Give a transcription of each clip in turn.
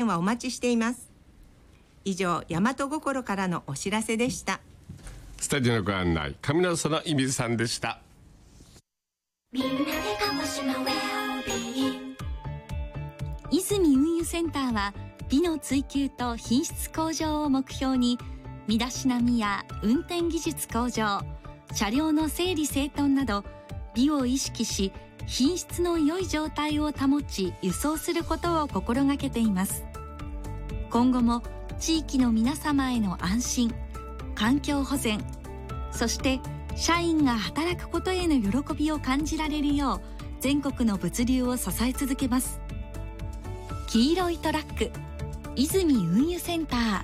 はお待ちしています。以上、大和心からのお知らせでした。 スタジオのご案内、上野園いみずさんでした。 みんなで鹿児島ウェルビーイング。 泉運輸センターは美の追求と品質向上を目標に、身だしなみや運転技術向上、車両の整理整頓など美を意識し、品質の良い状態を保ち輸送することを心がけています。今後も地域の皆様への安心、環境保全、そして社員が働くことへの喜びを感じられるよう全国の物流を支え続けます。黄色いトラック、泉運輸センター。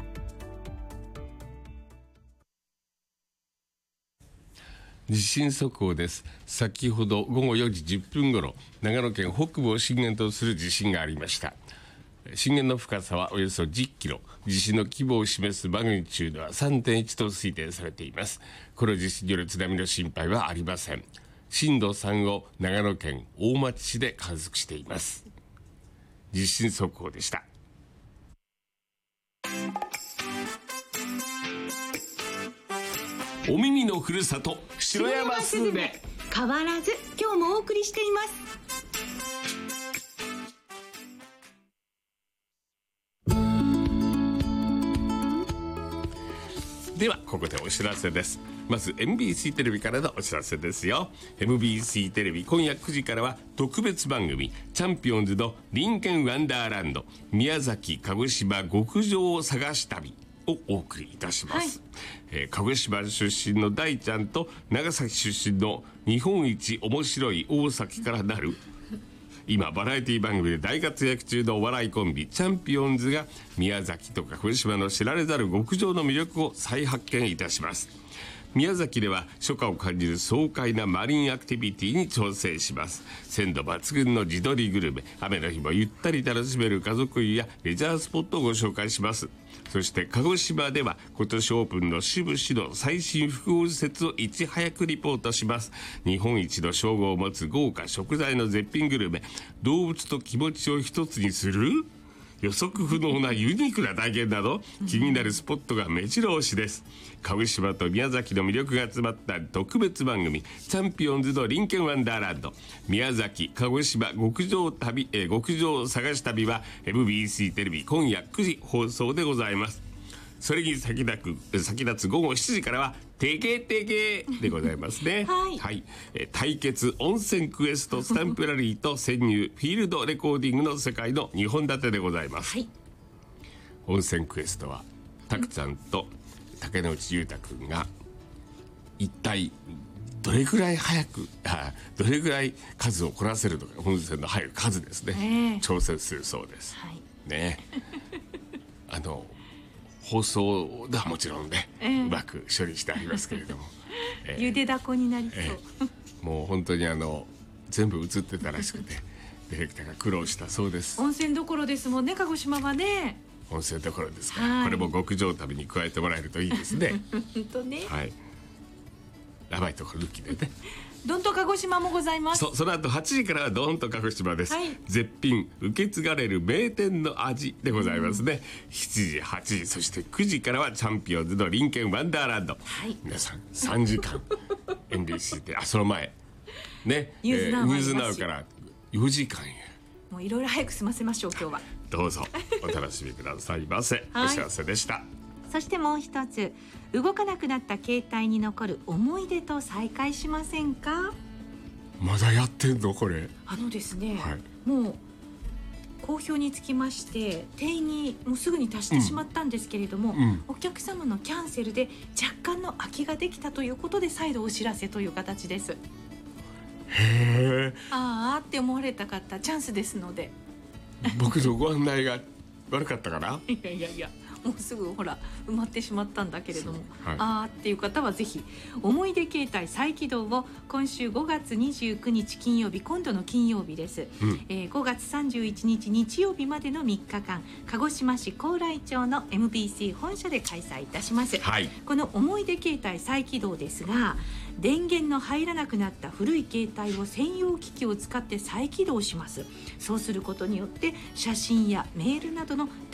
地震速報です。先ほど午後4時10分ごろ、長野県北部を震源とする地震がありました。震源の深さはおよそ10キロ、地震の規模を示すマグニチュードは 3.1 と推定されています。この地震による津波の心配はありません。震度3を長野県大町市で観測しています。地震速報でした。お耳のふるさと、城山スズメ、 変わらず今日もお送りしています。 ではここでお知らせです。まず MBC テレビからのお知らせですよ。 MBC テレビ今夜9時からは特別番組チャンピオンズのリンケンワンダーランド宮崎鹿児島極上探し旅をお送りいたします、鹿児島出身の大ちゃんと長崎出身の日本一面白い大崎からなる今バラエティ番組で大活躍中のお笑いコンビチャンピオンズが宮崎とか鹿児島の知られざる極上の魅力を再発見いたします。宮崎では初夏を感じる爽快なマリンアクティビティに挑戦します。鮮度抜群の地鶏グルメ、雨の日もゆったり楽しめる家族湯やレジャースポットをご紹介します。そして鹿児島では今年オープンの志布志の最新複合施設をいち早くリポートします。日本一の称号を持つ豪華食材の絶品グルメ、動物と気持ちを一つにする予測不能なユニークな体験など気になるスポットが目白押しです。鹿児島と宮崎の魅力が詰まった特別番組チャンピオンズのリンケンワンダーランド宮崎鹿児島極上探し旅は MBC テレビ今夜9時放送でございます。それに先立つ午後7時からはテケテケでございますねはい、対決温泉クエストスタンプラリーと潜入フィールドレコーディングの世界の2本立てでございます、温泉クエストはたくちゃんと竹野内裕太くんが一体どれぐらい早くどれぐらい数をこなせるのか、温泉の入る数ですね、挑戦するそうです、ね放送ではもちろんね、うまく処理してありますけれども、 ゆでだこになりそう、 もう本当に全部映ってたらしくてディレクターが苦労したそうです。 温泉どころですもんね、鹿児島はね。 温泉どころですから、これも極上旅に加えてもらえるといいですね本当ね、 やばいところ抜きでねどんと鹿児島もございます。 その後8時からはどんと鹿児島です、絶品受け継がれる名店の味でございますね、7時8時そして9時からはチャンピオンズのリンケンワンダーランド、皆さん3時間NBC でその前ねニュースナウから4時間もういろいろ早く済ませましょう今日は。 どうぞお楽しみくださいませ、お知らせでした。 そしてもう一つ、動かなくなった携帯に残る思い出と再会しませんか。 まだやってんのこれ。 ですね、もう好評につきまして定員にもうすぐに達してしまったんですけれども、お客様のキャンセルで若干の空きができたということで再度お知らせという形です。 へえ。 あーって思われた方チャンスですので僕のご案内が悪かったかな。 いやもうすぐほら埋まってしまったんだけれども、あーっていう方はぜひ思い出携帯再起動を今週5月29日金曜日、今度の金曜日です、5月31日日曜日までの3日間鹿児島市高麗町の MBC 本社で開催いたします、この思い出携帯再起動ですが、電源の入らなくなった古い携帯を専用機器を使って再起動します。そうすることによって写真やメールなどの